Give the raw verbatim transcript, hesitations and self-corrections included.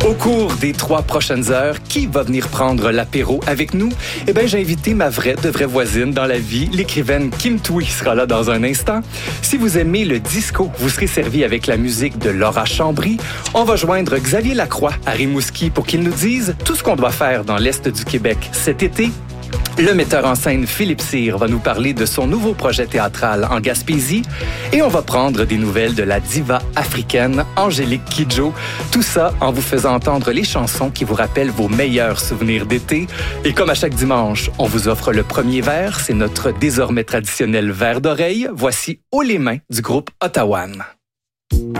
Au cours des trois prochaines heures, qui va venir prendre l'apéro avec nous? Eh bien, j'ai invité ma vraie de vraie voisine dans la vie, l'écrivaine Kim Thuy sera là dans un instant. Si vous aimez le disco, vous serez servi avec la musique de Laura Chambry. On va joindre Xavier Lacroix à Rimouski pour qu'il nous dise tout ce qu'on doit faire dans l'Est du Québec cet été. Le metteur en scène Philippe Cyr va nous parler de son nouveau projet théâtral en Gaspésie et on va prendre des nouvelles de la diva africaine Angélique Kidjo. Tout ça en vous faisant entendre les chansons qui vous rappellent vos meilleurs souvenirs d'été. Et comme à chaque dimanche, on vous offre le premier verre, c'est notre désormais traditionnel verre d'oreille. Voici Haut les mains du groupe Ottawan.